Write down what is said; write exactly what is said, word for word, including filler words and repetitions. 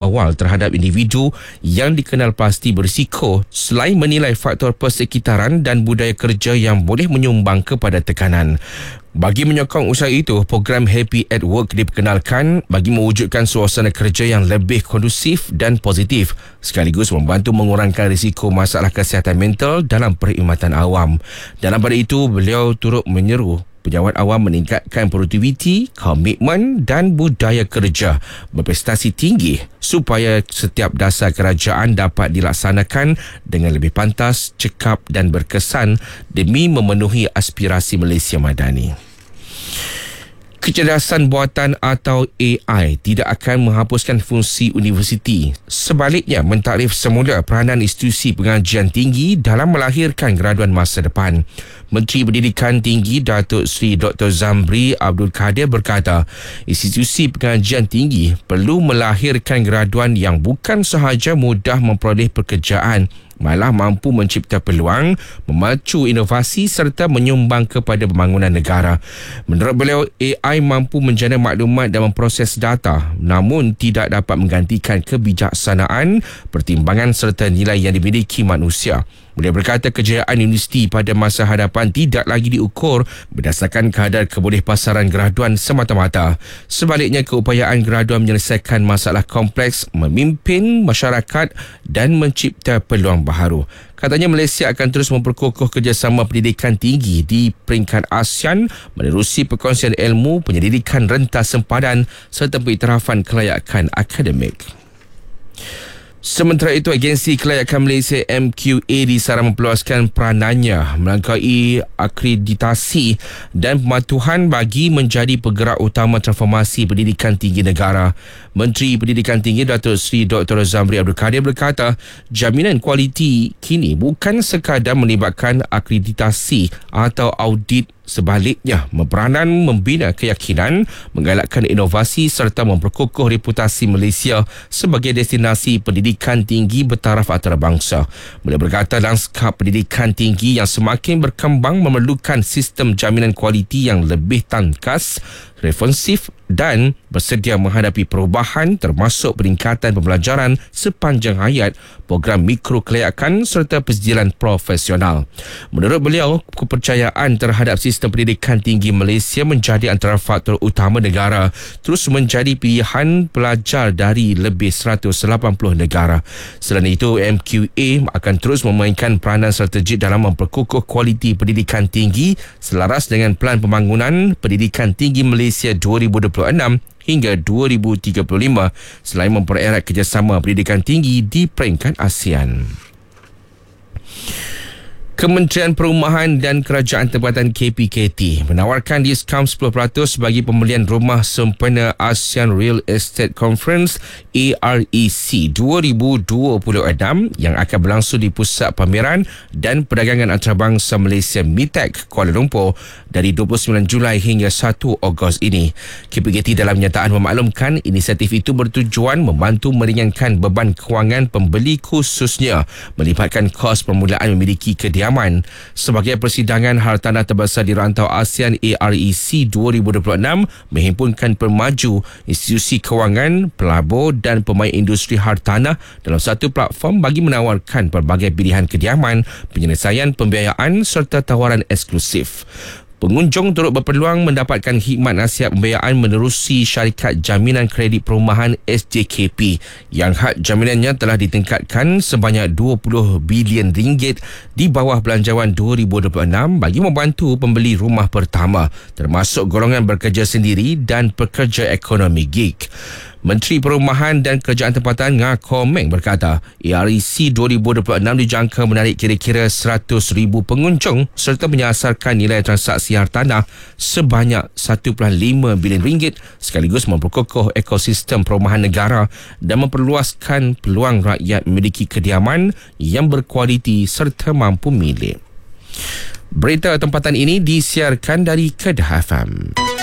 awal terhadap individu yang dikenal pasti berisiko selain menilai faktor persekitaran dan budaya kerja yang boleh menyumbang kepada tekanan. Bagi menyokong usaha itu, program Happy at Work diperkenalkan bagi mewujudkan suasana kerja yang lebih kondusif dan positif sekaligus membantu mengurangkan risiko masalah kesihatan mental dalam perkhidmatan awam. Dalam pada itu, beliau turut menyeru pejabat awam meningkatkan produktiviti, komitmen dan budaya kerja berprestasi tinggi supaya setiap dasar kerajaan dapat dilaksanakan dengan lebih pantas, cekap dan berkesan demi memenuhi aspirasi Malaysia Madani. Kecerdasan buatan atau A I tidak akan menghapuskan fungsi universiti. Sebaliknya, mentakrif semula peranan institusi pengajian tinggi dalam melahirkan graduan masa depan. Menteri Pendidikan Tinggi Datuk Seri Doktor Zamri Abdul Kadir berkata, institusi pengajian tinggi perlu melahirkan graduan yang bukan sahaja mudah memperoleh pekerjaan, malah mampu mencipta peluang, memacu inovasi serta menyumbang kepada pembangunan negara. Menurut beliau, A I mampu menjana maklumat dan memproses data, namun tidak dapat menggantikan kebijaksanaan, pertimbangan serta nilai yang dimiliki manusia. Beliau berkata kejayaan universiti pada masa hadapan tidak lagi diukur berdasarkan kadar kebolehpasaran graduan semata-mata. Sebaliknya, keupayaan graduan menyelesaikan masalah kompleks, memimpin masyarakat dan mencipta peluang baharu. Katanya Malaysia akan terus memperkokoh kerjasama pendidikan tinggi di peringkat ASEAN menerusi perkongsian ilmu, penyelidikan rentas sempadan serta pengiktirafan kelayakan akademik. Sementara itu, agensi kelayakan Malaysia M Q A disarankan memperluaskan peranannya melangkaui akreditasi dan pematuhan bagi menjadi penggerak utama transformasi pendidikan tinggi negara. Menteri Pendidikan Tinggi Datuk Seri Doktor Zamri Abdul Kadir berkata, jaminan kualiti kini bukan sekadar melibatkan akreditasi atau audit. Sebaliknya, berperanan membina keyakinan, menggalakkan inovasi serta memperkokoh reputasi Malaysia sebagai destinasi pendidikan tinggi bertaraf antarabangsa. Beliau berkata lanskap pendidikan tinggi yang semakin berkembang memerlukan sistem jaminan kualiti yang lebih tangkas, responsif dan bersedia menghadapi perubahan termasuk peningkatan pembelajaran sepanjang hayat, program mikro kelayakan serta persediaan profesional. Menurut beliau, kepercayaan terhadap sistem pendidikan tinggi Malaysia menjadi antara faktor utama negara terus menjadi pilihan pelajar dari lebih seratus lapan puluh negara. Selain itu, M Q A akan terus memainkan peranan strategik dalam memperkukuh kualiti pendidikan tinggi selaras dengan Pelan Pembangunan Pendidikan Tinggi Malaysia dua ribu dua puluh enam hingga dua ribu tiga puluh lima selain mempererat kerjasama pendidikan tinggi di peringkat ASEAN. Kementerian Perumahan dan Kerajaan Tempatan K P K T menawarkan diskaun sepuluh peratus bagi pembelian rumah sempena ASEAN Real Estate Conference A R E C dua ribu dua puluh enam yang akan berlangsung di Pusat Pameran dan Perdagangan Antarabangsa Malaysia MITEC Kuala Lumpur dari dua puluh sembilan Julai hingga satu Ogos ini. K P K T dalam nyataan memaklumkan inisiatif itu bertujuan membantu meringankan beban kewangan pembeli khususnya melibatkan kos permulaan memiliki kediaman. Sebagai persidangan hartanah terbesar di rantau ASEAN A R E C dua ribu dua puluh enam menghimpun pemaju, institusi kewangan, pelabur dan pemain industri hartanah dalam satu platform bagi menawarkan pelbagai pilihan kediaman, penyelesaian pembiayaan serta tawaran eksklusif. Pengunjung turut berpeluang mendapatkan khidmat nasihat pembiayaan menerusi syarikat jaminan kredit perumahan S J K P yang had jaminannya telah ditingkatkan sebanyak dua puluh bilion ringgit di bawah belanjawan dua ribu dua puluh enam bagi membantu pembeli rumah pertama termasuk golongan bekerja sendiri dan pekerja ekonomi gig. Menteri Perumahan dan Kerajaan Tempatan Ngah Komeng berkata A R E C dua ribu dua puluh enam dijangka menarik kira-kira seratus ribu pengunjung serta menyasarkan nilai transaksi hartanah sebanyak satu perpuluhan lima bilion ringgit sekaligus memperkokoh ekosistem perumahan negara dan memperluaskan peluang rakyat memiliki kediaman yang berkualiti serta mampu milik. Berita tempatan ini disiarkan dari Kedah F M.